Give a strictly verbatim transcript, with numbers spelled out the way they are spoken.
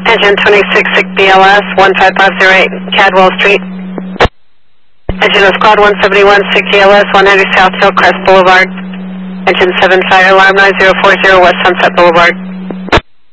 Engine twenty-six six B L S, one five five zero eight, Cadwell Street. Engine of Squad one seventy-one, six E L S, one ninety South Hillcrest Boulevard. Engine seven, fire alarm nine zero four zero, West Sunset Boulevard.